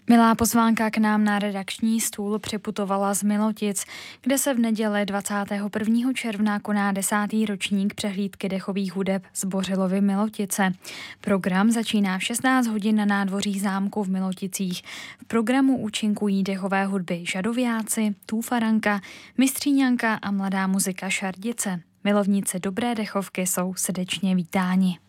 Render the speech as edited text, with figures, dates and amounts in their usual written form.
Milá pozvánka k nám na redakční stůl připutovala z Milotic, kde se v neděli 21. června koná 10. ročník přehlídky dechových hudeb z Bořilovy Milotice. Program začíná v 16 hodin na nádvoří zámku v Miloticích. V programu účinkují dechové hudby Žadoviáci, Tůfaranka, Mistříňanka a mladá muzika Šardice. Milovníci dobré dechovky jsou srdečně vítáni.